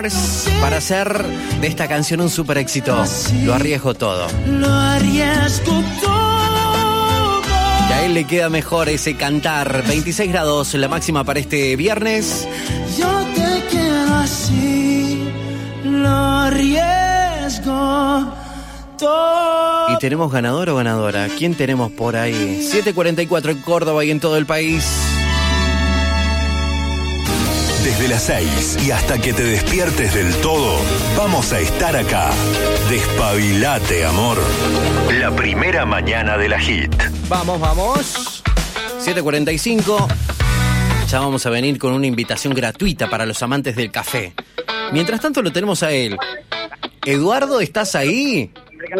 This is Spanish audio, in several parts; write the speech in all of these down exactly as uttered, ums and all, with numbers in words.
para hacer de esta canción un super éxito. Lo arriesgo todo. Lo arriesgo todo. Y a él le queda mejor ese cantar. veintiséis grados la máxima para este viernes. Yo te quiero así. Lo arriesgo todo. Y tenemos ganador o ganadora. ¿Quién tenemos por ahí? siete cuarenta y cuatro en Córdoba y en todo el país. Desde las seis y hasta que te despiertes del todo, vamos a estar acá. Despabilate, amor. La primera mañana de la hit. Vamos, vamos. siete cuarenta y cinco. Ya vamos a venir con una invitación gratuita para los amantes del café. Mientras tanto lo tenemos a él. Eduardo, ¿estás ahí?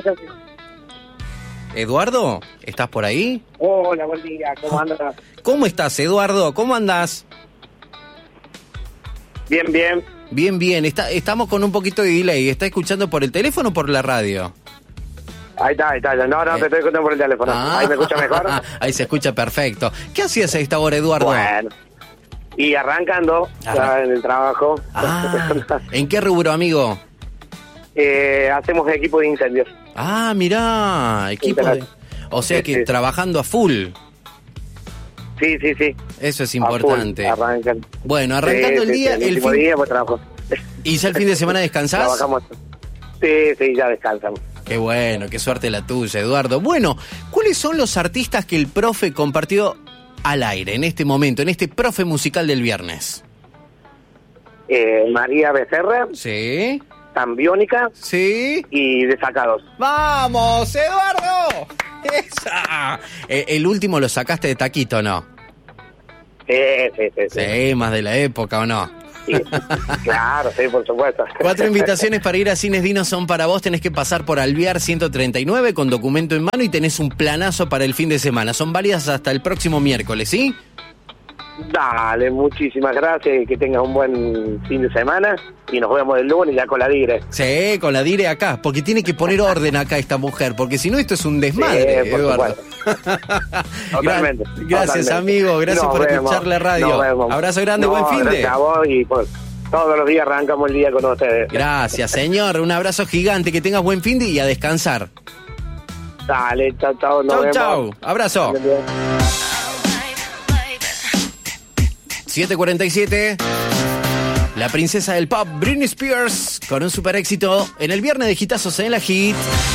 Eduardo, ¿estás por ahí? Hola, buen día, ¿cómo andas? ¿Cómo estás, Eduardo? ¿Cómo andás? Bien, bien. Bien, bien. Está, estamos con un poquito de delay. ¿Está escuchando por el teléfono o por la radio? Ahí está, ahí está. No, no, Eh. te estoy escuchando por el teléfono. Ah. Ahí me escucha mejor. Ahí se escucha perfecto. ¿Qué hacías a esta hora, Eduardo? Bueno. Y arrancando Arran- ya en el trabajo. Ah, ¿en qué rubro, amigo? eh, hacemos equipo de incendios. Ah, mirá, equipo de... O sea Sí, que sí. trabajando a full. Sí, sí, sí. Eso es A importante. full, arrancan. Bueno, arrancando Sí, el sí, día, sí, el último fin... día, pues trabajo. ¿Y ya el fin de semana descansás? Trabajamos. Sí, sí, ya descansamos. Qué bueno, qué suerte la tuya, Eduardo. Bueno, ¿cuáles son los artistas que el profe compartió al aire en este momento, en este profe musical del viernes? Eh, María Becerra, Sí, Tambiónica sí. y Desacados. ¡Vamos, Eduardo! ¡Esa! Eh, el último lo sacaste de taquito, ¿no? Sí, sí, sí. sí. Sí, más de la época, ¿o no? Sí. Claro, sí, por supuesto. Cuatro invitaciones para ir a Cines Dino son para vos. Tenés que pasar por Alvear ciento treinta y nueve con documento en mano y tenés un planazo para el fin de semana. Son válidas hasta el próximo miércoles, ¿sí? Dale, muchísimas gracias y que tengas un buen fin de semana y nos vemos el lunes ya con la Dire. Sí, con la Dire acá, porque tiene que poner orden acá esta mujer, porque si no esto es un desmadre, Sí, por Eduardo. Totalmente. Gra- Gracias, totalmente. amigo, gracias Nos por vemos, escuchar la radio. nos vemos. Abrazo grande, No, buen fin de. gracias a vos y por, todos los días arrancamos el día con ustedes. Gracias, señor, un abrazo gigante, que tengas buen fin de y a descansar. Dale, chao, chao, nos Chau, vemos. chau, abrazo. siete cuarenta y siete. La princesa del pop, Britney Spears, con un super éxito en el viernes de hitazos en la hit.